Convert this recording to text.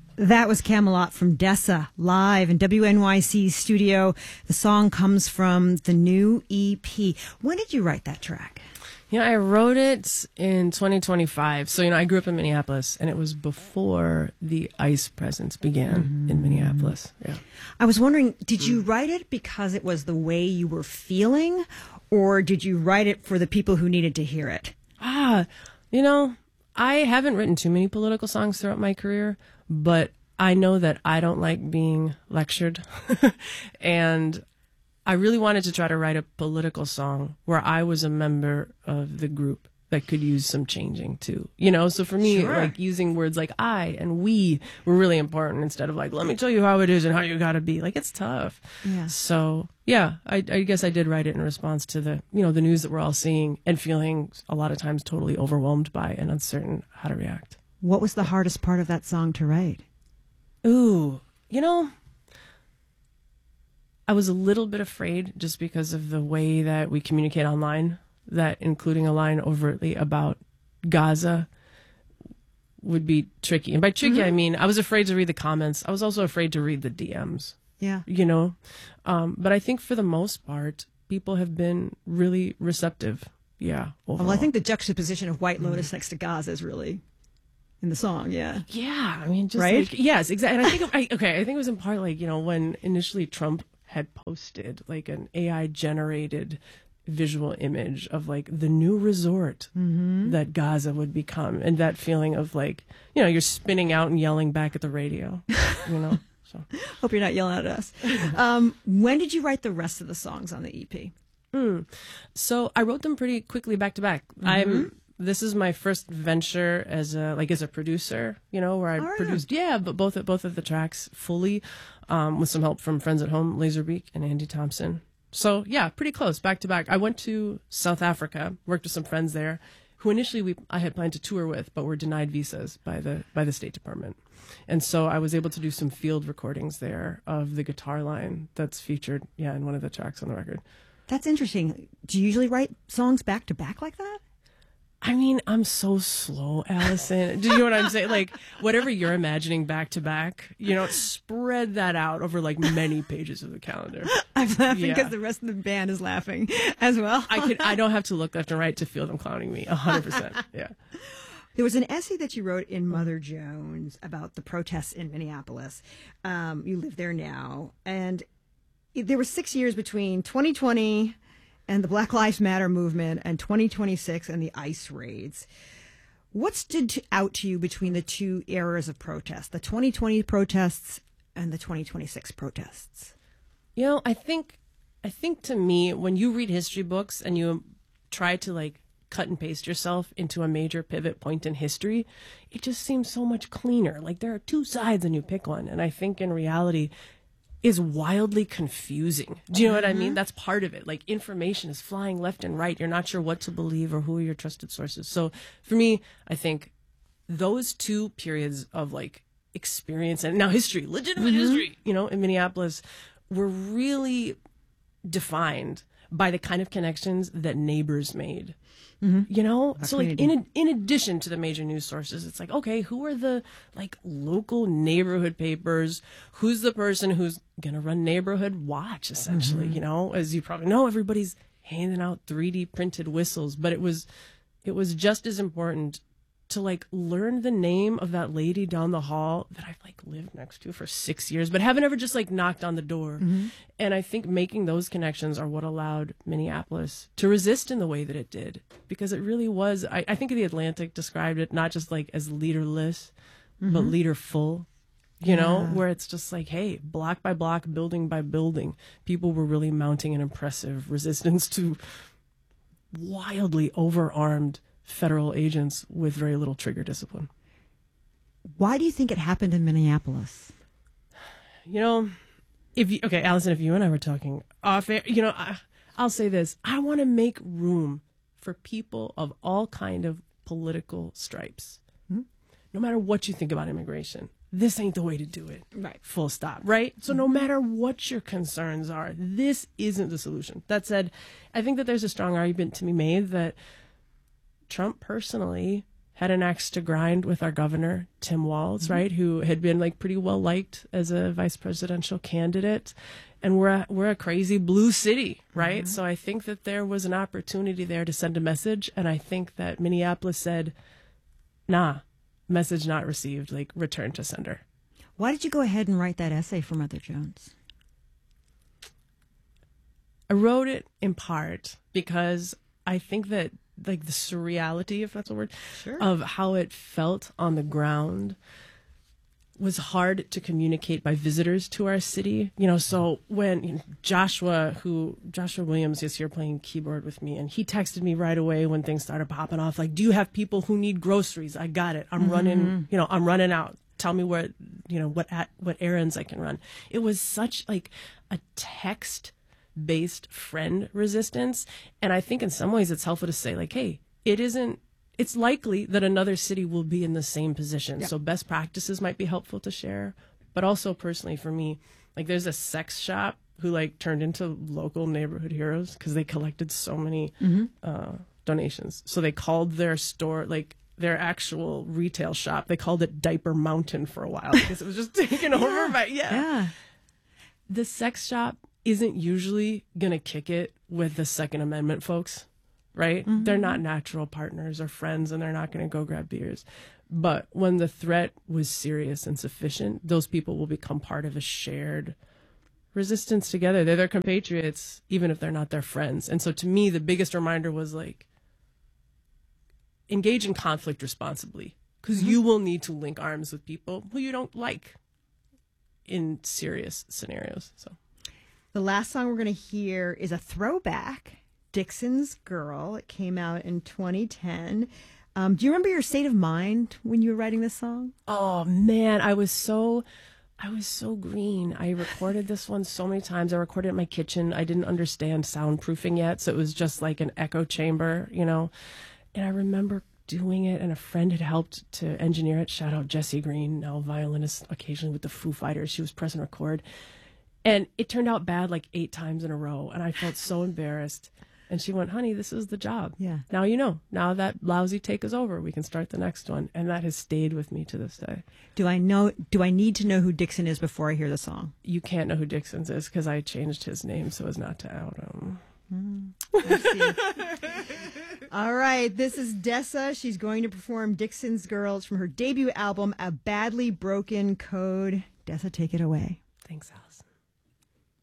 That was Camelot from Dessa, live in WNYC's studio. The song comes from the new EP. When did you write that track? I wrote it in 2025. So, I grew up in Minneapolis, and it was before the ICE presence began in Minneapolis. Yeah. I was wondering, did you write it because it was the way you were feeling, or did you write it for the people who needed to hear it? I haven't written too many political songs throughout my career, but I know that I don't like being lectured. And I really wanted to try to write a political song where I was a member of the group that could use some changing too. So for me, like using words like I and we were really important instead of like, let me tell you how it is and how you gotta be. Like, it's tough. Yeah. So yeah, I guess I did write it in response to the, the news that we're all seeing and feeling a lot of times totally overwhelmed by and uncertain how to react. What was the hardest part of that song to write? Ooh, I was a little bit afraid just because of the way that we communicate online, that including a line overtly about Gaza would be tricky. And by tricky, I mean, I was afraid to read the comments. I was also afraid to read the DMs. Yeah. But I think for the most part, people have been really receptive. Yeah. Overall. Well, I think the juxtaposition of White Lotus next to Gaza is really in the song. Yeah. Yeah. I mean, just right? Yes, exactly. And I think, I think it was in part like, when initially Trump had posted like an AI generated visual image of like the new resort that Gaza would become, and that feeling of like, you're spinning out and yelling back at the radio, So hope you're not yelling at us. When did you write the rest of the songs on the EP? So I wrote them pretty quickly back to back. This is my first venture as a producer, where I produced, but both of the tracks fully, with some help from friends at home, Laserbeak and Andy Thompson. So yeah, pretty close, back to back. I went to South Africa, worked with some friends there, who initially I had planned to tour with, but were denied visas by the State Department. And so I was able to do some field recordings there of the guitar line that's featured, in one of the tracks on the record. That's interesting. Do you usually write songs back to back like that? I mean, I'm so slow, Allison. Do you know what I'm saying? Like, whatever you're imagining back to back, spread that out over like many pages of the calendar. I'm laughing because the rest of the band is laughing as well. I don't have to look left and right to feel them clowning me. 100%. Yeah. There was an essay that you wrote in Mother Jones about the protests in Minneapolis. You live there now, and there were 6 years between 2020 and the Black Lives Matter movement and 2026 and the ICE raids. What stood out to you between the two eras of protest, the 2020 protests and the 2026 protests? I think to me, when you read history books and you try to like cut and paste yourself into a major pivot point in history, it just seems so much cleaner. Like there are two sides and you pick one. And I think in reality, is wildly confusing. Do you know what I mean? That's part of it. Like information is flying left and right. You're not sure what to believe or who are your trusted sources. So for me, I think those two periods of like experience and now history, legitimate history, in Minneapolis were really defined by the kind of connections that neighbors made. So like in addition to the major news sources, it's like, okay, who are the like local neighborhood papers? Who's the person who's gonna run neighborhood watch, essentially? As you probably know, everybody's handing out 3D printed whistles, but it was just as important to like learn the name of that lady down the hall that I've like lived next to for 6 years, but haven't ever just like knocked on the door. And I think making those connections are what allowed Minneapolis to resist in the way that it did, because it really was, I think The Atlantic described it not just like as leaderless, but leaderful, where it's just like, hey, block by block, building by building, people were really mounting an impressive resistance to wildly overarmed federal agents with very little trigger discipline. Why do you think it happened in Minneapolis? Allison, if you and I were talking off air, I'll say this. I want to make room for people of all kind of political stripes. No matter what you think about immigration, this ain't the way to do it. Right. Full stop. Right? So no matter what your concerns are, this isn't the solution. That said, I think that there's a strong argument to be made that Trump personally had an axe to grind with our governor, Tim Walz, right, who had been like pretty well liked as a vice presidential candidate. And we're a crazy blue city, right? So I think that there was an opportunity there to send a message. And I think that Minneapolis said, nah, message not received, like return to sender. Why did you go ahead and write that essay for Mother Jones? I wrote it in part because I think that like the surreality, if that's a word, of how it felt on the ground was hard to communicate by visitors to our city. You know, so when Joshua Williams is here playing keyboard with me, and he texted me right away when things started popping off, like, do you have people who need groceries? I got it. I'm running, I'm running out. Tell me what errands I can run. It was such like a text-based friend resistance. And I think in some ways it's helpful to say like, hey, it's likely that another city will be in the same position. Yeah. So best practices might be helpful to share. But also personally for me, like there's a sex shop who like turned into local neighborhood heroes because they collected so many donations. So they called their store, like their actual retail shop, they called it Diaper Mountain for a while because it was just taken over by, The sex shop isn't usually going to kick it with the Second Amendment folks. Right? They're not natural partners or friends, and they're not going to go grab beers. But when the threat was serious and sufficient, those people will become part of a shared resistance together. They're their compatriots, even if they're not their friends. And so to me, the biggest reminder was like, engage in conflict responsibly, because you will need to link arms with people who you don't like in serious scenarios. So the last song we're going to hear is a throwback. Dixon's Girl. It came out in 2010. Do you remember your state of mind when you were writing this song? Oh man, I was so green. I recorded this one so many times. I recorded it in my kitchen. I didn't understand soundproofing yet, so it was just like an echo chamber, you know. And I remember doing it, and a friend had helped to engineer it. Shout out Jessie Green, now a violinist occasionally with the Foo Fighters. She was pressing record. And it turned out bad like 8 times in a row, and I felt so embarrassed. And she went, honey, this is the job. Yeah. Now you know. Now that lousy take is over, we can start the next one. And that has stayed with me to this day. Do I need to know who Dixon is before I hear the song? You can't know who Dixon is because I changed his name so as not to out him. I see. All right. This is Dessa. She's going to perform Dixon's Girl. It's from her debut album, A Badly Broken Code. Dessa, take it away.